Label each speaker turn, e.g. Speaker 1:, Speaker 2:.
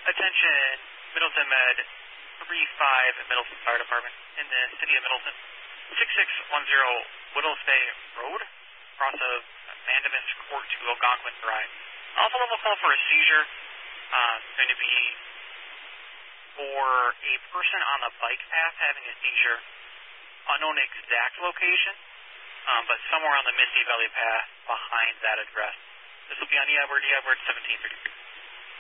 Speaker 1: Attention, Middleton Med 35 Middleton Fire Department in the city of Middleton. 6610 Whittles Bay Road, across of Mandamus Court to Algonquin Drive. Also level call for a seizure. Going to be for a person on the bike path having a seizure. Unknown exact location, but somewhere on the Misty Valley path behind that address. This will be on Edward 1733.